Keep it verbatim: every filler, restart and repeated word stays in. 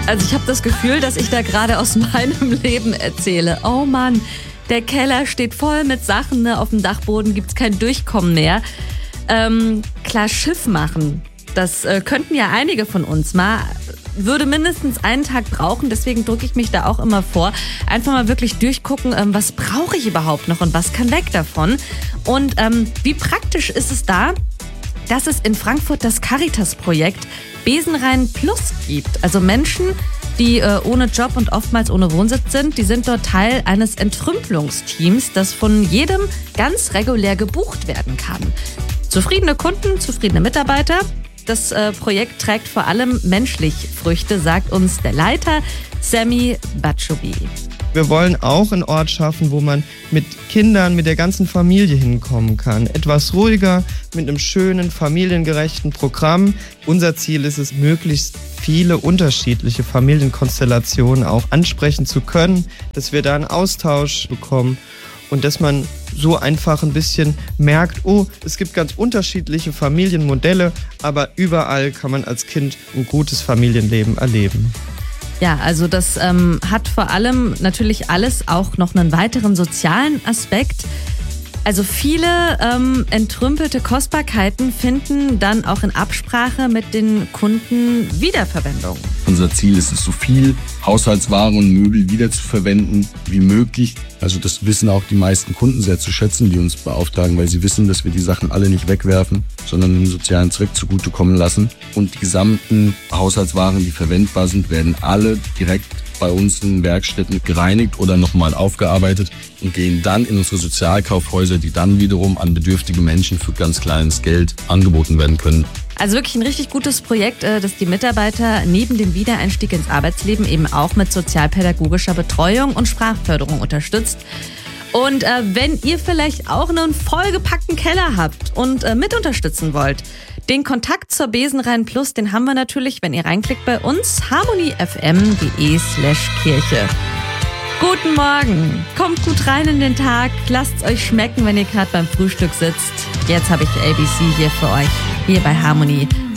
Also ich habe das Gefühl, dass ich da gerade aus meinem Leben erzähle. Oh Mann, der Keller steht voll mit Sachen, ne? Auf dem Dachboden gibt's kein Durchkommen mehr. Ähm, klar, Schiff machen, das äh, könnten ja einige von uns mal. Würde mindestens einen Tag brauchen, deswegen drücke ich mich da auch immer vor. Einfach mal wirklich durchgucken, ähm, was brauche ich überhaupt noch und was kann weg davon. Und ähm, wie praktisch ist es da, dass es in Frankfurt das Caritas-Projekt Besenrein Plus gibt. Also Menschen, die äh, ohne Job und oftmals ohne Wohnsitz sind, die sind dort Teil eines Entrümpelungsteams, das von jedem ganz regulär gebucht werden kann. Zufriedene Kunden, zufriedene Mitarbeiter. Das äh, Projekt trägt vor allem menschlich Früchte, sagt uns der Leiter Sami Batshubi. Wir wollen auch einen Ort schaffen, wo man mit Kindern, mit der ganzen Familie hinkommen kann. Etwas ruhiger, mit einem schönen, familiengerechten Programm. Unser Ziel ist es, möglichst viele unterschiedliche Familienkonstellationen auch ansprechen zu können, dass wir da einen Austausch bekommen und dass man so einfach ein bisschen merkt, oh, es gibt ganz unterschiedliche Familienmodelle, aber überall kann man als Kind ein gutes Familienleben erleben. Ja, also das ähm, hat vor allem natürlich alles auch noch einen weiteren sozialen Aspekt. Also viele ähm, entrümpelte Kostbarkeiten finden dann auch in Absprache mit den Kunden Wiederverwendung. Unser Ziel ist es, so viel Haushaltsware und Möbel wiederzuverwenden wie möglich. Also das wissen auch die meisten Kunden sehr zu schätzen, die uns beauftragen, weil sie wissen, dass wir die Sachen alle nicht wegwerfen, sondern dem sozialen Zweck zugutekommen lassen. Und die gesamten Haushaltswaren, die verwendbar sind, werden alle direkt bei uns in Werkstätten gereinigt oder nochmal aufgearbeitet und gehen dann in unsere Sozialkaufhäuser, die dann wiederum an bedürftige Menschen für ganz kleines Geld angeboten werden können. Also wirklich ein richtig gutes Projekt, das die Mitarbeiter neben dem Wiedereinstieg ins Arbeitsleben eben auch mit sozialpädagogischer Betreuung und Sprachförderung unterstützt. Und äh, wenn ihr vielleicht auch einen vollgepackten Keller habt und äh, mit unterstützen wollt, den Kontakt zur Besenrein Plus, den haben wir natürlich, wenn ihr reinklickt bei uns, harmoniefm.de slash Kirche. Guten Morgen, kommt gut rein in den Tag, lasst's euch schmecken, wenn ihr gerade beim Frühstück sitzt. Jetzt habe ich A B C hier für euch, hier bei Harmony